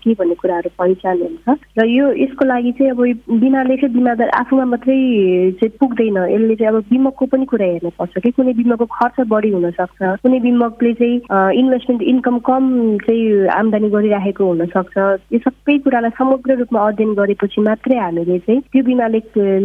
के भन्ने कुराहरू पहिचान हुन्छ। र यसको लागि चाहिँ अब बिमाले चाहिँ बिमादार आफूमा मात्रै चाहिँ पुग्दैन, यसले चाहिँ अब बिमकको पनि कुरा हेर्नु पर्छ कि कुनै बिमकको खर्च बढी हुनसक्छ, कुनै बिमकले चाहिँ इन्भेस्टमेन्ट इन्कम कम चाहिँ आम्दानी गरिराखेको हुनसक्छ। यो सबै कुरालाई समग्र रूपमा अध्ययन गरेपछि मात्रै हामीले चाहिँ त्यो बिमाले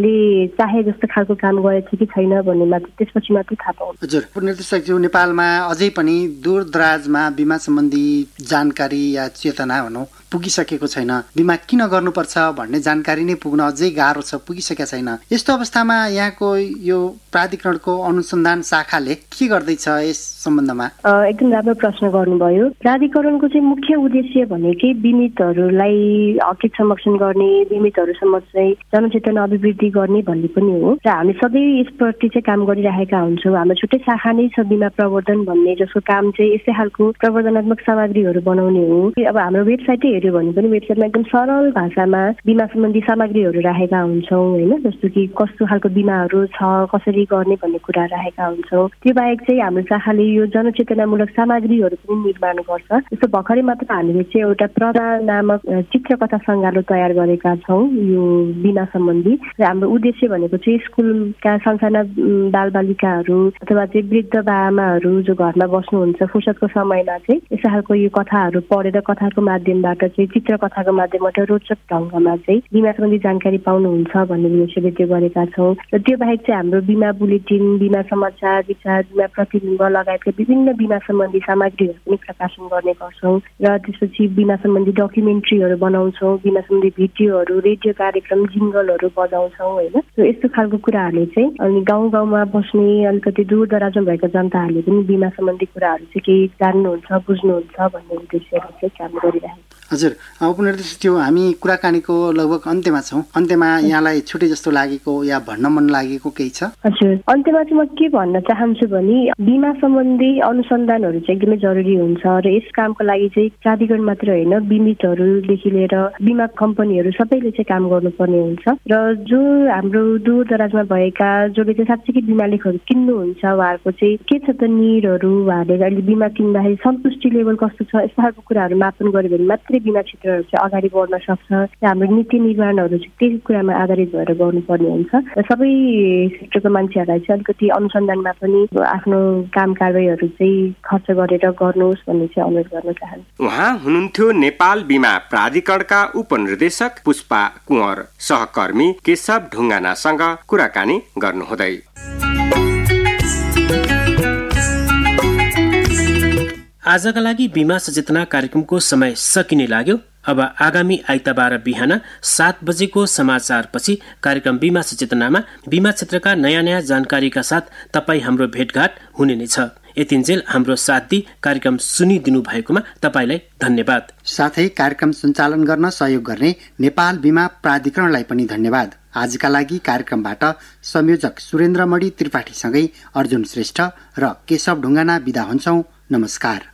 चाहे जस्तो खालको काम गरेछ कि छैन भन्ने मात्र त्यसपछि मात्रै थाहा पाउँछ। हजुर, उपनिर्देशकज्यू, नेपालमा अझै पनि दूरदराजमा बिमा सम्बन्धी जानकारी या चेतना भनौँ पुगिसकेको छैन। बिमा किन गर्नुपर्छ भन्ने जानकारी नै पुग्न अझै गाह्रो छ, पुगिसकेका छैन। यस्तो अवस्थामा यहाँको यो प्राधिकरणको अनुसन्धान शाखाले के गर्दैछ यस सम्बन्धमा? एकदम राम्रो प्रश्न गर्नुभयो। प्राधिकरणको चाहिँ मुख्य उद्देश्य भनेकै बिमितहरूलाई हकित संरक्षण गर्ने, बिमितहरूसम्म चाहिँ जनचेतना अभिवृद्धि गर्ने भन्ने पनि हो। र हामी सधैँ यसप्रति चाहिँ काम गरिरहेका हुन्छौँ। हाम्रो छुट्टै शाखा नै छ बिमा प्रवर्धन भन्ने, जसको काम चाहिँ यस्तै खालको प्रवर्धनात्मक सामग्रीहरू बनाउने हो। अब हाम्रो वेबसाइटै हेऱ्यो भने पनि वेबसाइटमा एकदम सरल भाषामा बिमा सम्बन्धी सामग्रीहरू राखेका हुन्छौँ होइन, जस्तो कि कस्तो खालको बिमाहरू छ, कसरी गर्ने भन्ने कुरा राखेका हुन्छौँ। त्यो बाहेक चाहिँ हाम्रो शाखाले यो जनचेतनामूलक सामग्रीहरू पनि निर्माण गर्छ। जस्तो भर्खरै मात्र हामीले चाहिँ एउटा प्रदा नामक चित्रकथा सङ्गालो तयार गरेका छौँ यो बिमा सम्बन्धी। र हाम्रो उद्देश्य भनेको चाहिँ स्कुलका सानसाना बालबालिकाहरू अथवा चाहिँ वृद्ध बाआमाहरू जो घरमा बस्नुहुन्छ फुर्सदको समयमा चाहिँ यस्तो खालको यो कथाहरू पढेर कथाको माध्यमबाट चाहिँ चित्रकथाको माध्यमबाट रोचक ढङ्गमा चाहिँ बिमा सम्बन्धी जानकारी पाउनुहुन्छ भन्ने उद्देश्यले त्यो गरेका छौँ। र त्यो बाहेक चाहिँ हाम्रो बिमा बुलेटिन, बिमा समाचार, विचार, बिमा प्रतिबिम्ब लगायतका विभिन्न बिमा सम्बन्धी सामग्रीहरू पनि प्रकाशन गर्ने गर्छौँ। र त्यसपछि बिमा सम्बन्धी डकुमेन्ट्रीहरू बनाउँछौँ, बिमा सम्बन्धी भिडियोहरू, रेडियो कार्यक्रम, जिङ्गलहरू बजाउँछौँ होइन। यस्तो खालको कुराहरूले चाहिँ अनि गाउँ गाउँमा बस्ने अलिकति दूर दराजमा भएका जनताहरूले पनि बिमा सम्बन्धी कुराहरू चाहिँ केही जान्नुहुन्छ, बुझ्नुहुन्छ भन्ने उद्देश्यले चाहिँ काम गरिरहेको। हजुर, उपनिर्देशक, हामी कुराकानीको लगभग अन्त्यमा छौँ। अन्त्यमा यहाँलाई छुट्टै जस्तो लागेको या भन्न मन लागेको केही छ? हजुर, अन्त्यमा चाहिँ म के भन्न चाहन्छु भने बिमा सम्बन्धी अनुसन्धानहरू चाहिँ एकदमै जरुरी हुन्छ। र यस कामको लागि चाहिँ प्राधिकरण मात्र होइन, बिमितहरूदेखि लिएर बिमा कम्पनीहरू सबैले चाहिँ काम गर्नुपर्ने हुन्छ। र जो हाम्रो दूर दराजमा भएका जसले चाहिँ साँच्चै बिमा लेखहरू किन्नुहुन्छ उहाँहरूको चाहिँ के छ त निडहरू, उहाँहरूले अहिले बिमा किन्दाखेरि सन्तुष्टि लेभल कस्तो छ, यस्तो खालको कुराहरू मापन गर्यो भने मात्रै बिमा क्षेत्रहरू चाहिँ अगाडि बढ्न सक्छ। हाम्रो नीति निर्माणहरू चाहिँ त्यही कुरामा आधारित भएर गर्नुपर्ने हुन्छ। र सबै क्षेत्रको मान्छेहरूलाई चाहिँ अलिकति अनुसन्धानमा पनि आफ्नो काम कारबाहीहरू चाहिँ खर्च गरेर गर्नुहोस् भन्ने चाहिँ अनुरोध गर्न चाहन्छु। उहाँ हुनुहुन्थ्यो नेपाल बिमा प्राधिकरणका उपनिर्देशक पुष्पा कुँवर, सहकर्मी केशव ढुङ्गानासँग कुराकानी गर्नुहुँदै। आजका लागि बिमा सचेतना कार्यक्रमको समय सकिने लाग्यो। अब आगामी आइतबार बिहान 7 बजेको समाचारपछि कार्यक्रम बिमा सचेतनामा बिमा क्षेत्रका नयाँ जानकारीका साथ तपाईँ हाम्रो भेटघाट हुने नै छ। यतिन्जेल हाम्रो साथ दिई कार्यक्रम सुनिदिनु भएकोमा तपाईँलाई धन्यवाद। साथै कार्यक्रम सञ्चालन गर्न सहयोग गर्ने नेपाल बिमा प्राधिकरणलाई पनि धन्यवाद। आजका लागि कार्यक्रमबाट संयोजक सुरेन्द्रमणि त्रिपाठीसँगै अर्जुन श्रेष्ठ र केशव ढुङ्गाना बिदा हुन्छौं। नमस्कार।